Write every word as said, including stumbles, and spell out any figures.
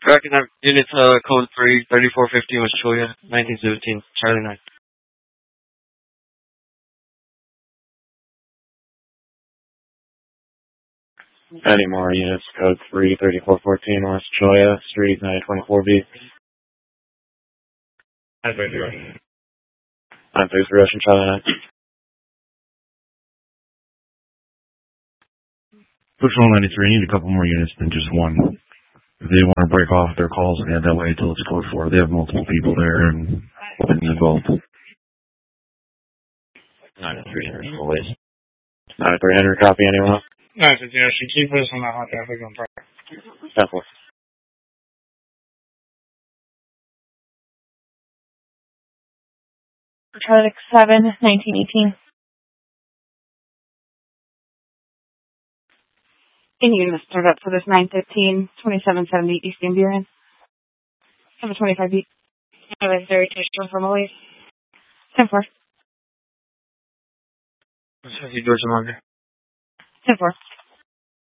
Tracking that unit uh, code three, thirty-four fifteen was Choya, nineteen seventeen, Charlie nine. Any more units, code three, thirty-four fourteen, West Choya, Street, nine twenty-four B. nine three three. nine three three, Russian Charlie nine. Patrol ninety-three, I need a couple more units than just one. If they want to break off their calls and head that way until it's code four, they have multiple people there and involved. nine three Henry, always. nine three Henry, copy anyone? No, so, you know, she keep us on the hot traffic on fire. ten four. Charlie seven, nineteen eighteen. Any units start up for this nine fifteen, twenty-seven seventy East Ambulance. seven twenty-five B. I was very digital from Elise. ten four. George Amanda. ten four.